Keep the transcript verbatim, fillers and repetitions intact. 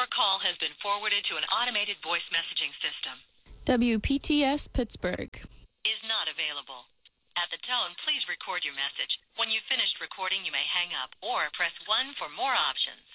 call has been forwarded to an automated voice messaging system. W P T S Pittsburgh Is not available. At the tone, please record your message. When you've finished recording, you may hang up or press one for more options.